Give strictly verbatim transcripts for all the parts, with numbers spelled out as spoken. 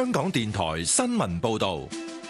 香港電台新聞報道。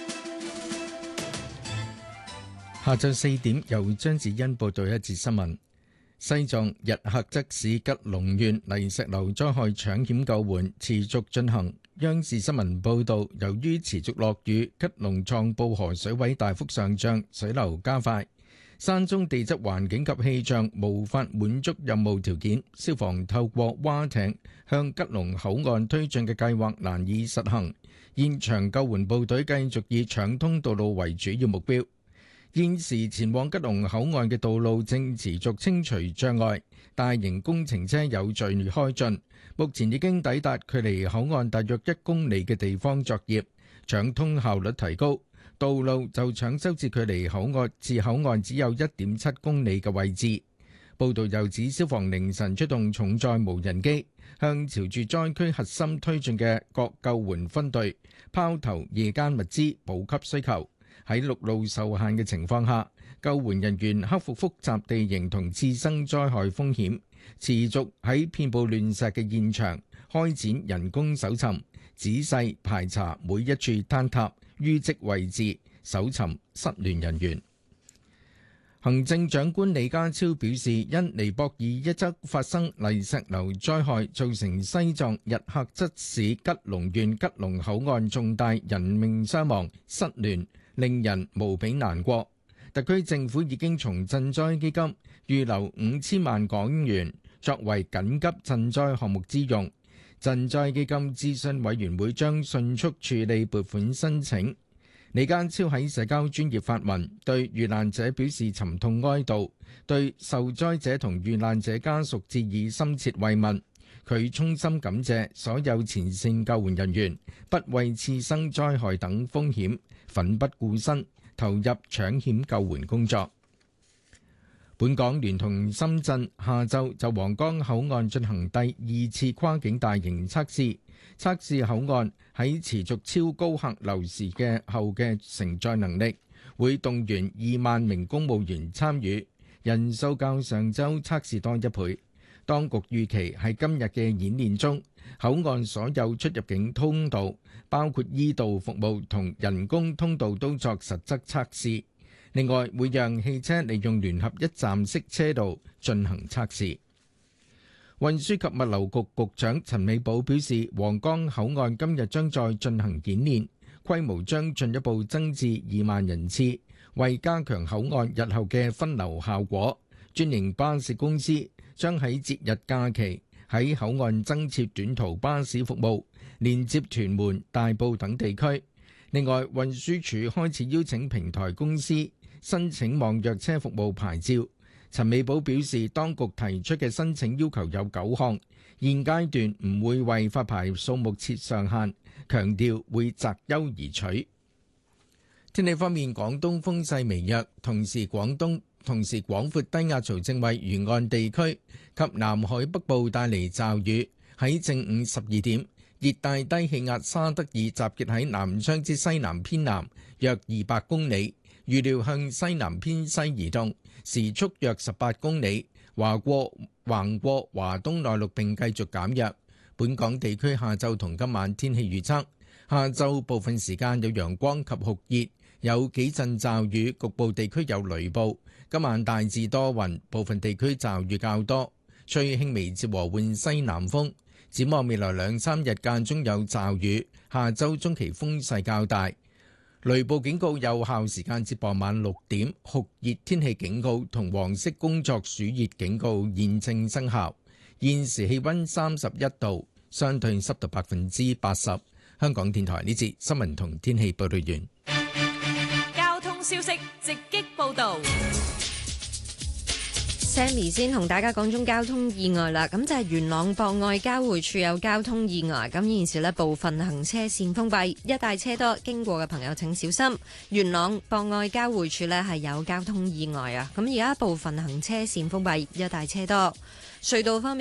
下晝四點，由張子欣報道一節新聞。西藏日喀則市吉隆縣泥石流災害搶險救援持續進行。央視新聞報道，由於持續落雨，吉隆藏布河水位大幅上漲，水流加快。山中地質環境及氣象無法滿足任務條件，消防透過蛙艇向吉隆口岸推進嘅計劃難以實行。現場救援部隊繼續以搶通道路為主要目標。現時前往吉隆口岸嘅道路正持續清除障礙，大型工程車有序開進，目前已經抵達距離口岸大約一公里嘅地方作業，搶通效率提高。道路就搶修至距離口岸至口岸只有一點七公里嘅位置。報道又指消防凌晨出動重載無人機，向朝住災區核心推進嘅各救援分隊拋投夜間物資補給需求。喺陸路受限嘅情況下，救援人員克服複雜地形同次生災害風險，持續喺遍佈亂石嘅現場開展人工搜尋，仔細排查每一處坍塌淤積位置，搜尋失聯人員。行政長官李家超表示，因尼泊爾一則發生泥石流災害，造成西藏日喀則市吉隆縣吉隆口岸重大人命傷亡失聯，令人無比難過。特區政府已經從賑災基金預留五千萬港元作為緊急賑災項目之用。賑災基金諮詢委員會將迅速處理撥款申請。李家超喺社交專頁發文，對遇難者表示沉痛哀悼，對受災者同遇難者家屬致以深切慰問。佢衷心感謝所有前線救援人員，不畏次生災害等風險，奮不顧身投入搶險救援工作。本港聯同深圳下晝就皇崗口岸進行第二次跨境大型測試，測試口岸喺持續超高客流時嘅後嘅承載能力，會動員二萬名公務員參與，人數較上週測試多一倍。當局預期喺今日嘅演練中，口岸所有出入境通道，包括 E 道服務同人工通道都作實質測試。另外，會讓汽車利用聯合一站式車道進行測試。運輸及物流局局長陳美寶表示，皇崗口岸今日將再進行演練，規模將進一步增至二萬人次，為加強口岸日後嘅分流效果，專營巴士公司將喺節日假期喺口岸增設短途巴士服務，連接屯門、大埔等地區。另外，運輸署開始邀請平台公司申請網約車服務牌照。陳美寶表示，當局提出嘅申請要求有九項，現階段唔會為發牌數目設上限，強調會擇優而取。天氣方面，廣東風勢微弱，同時廣東同時廣闊低壓槽正為沿岸地區及南海北部帶嚟驟雨。喺正午十二點，熱帶低氣壓沙德爾集結喺南昌之西南偏南約二百公里，預料向西南偏西移動，時速約十八公里，橫過橫過華東內陸並繼續減弱。本港地區下晝同今晚天氣預測：下晝部分時間有陽光及酷熱，有幾陣驟雨，局部地區有雷暴。今晚大致多雲，部分地區驟雨較多，吹輕微至和緩西南風。展望未來兩三日間中有驟雨，下週中期風勢較大。雷暴警告有效時間至傍晚六點，酷熱天氣警告同黃色工作暑熱警告現正生效。現時氣溫三十一度，相對濕度百分之八十。香港電台呢節新聞同天氣報道完。 交通消息直擊報道。 Sammy 先同大家講中交通意外啦，咁就係元朗博愛交匯處有交通意外，咁現時呢部分行車線封閉，一帶車多，經過嘅朋友請小心。元朗博愛交匯處呢係有交通意外啊，咁而家部分行車線封閉，一帶車多。隧道方面。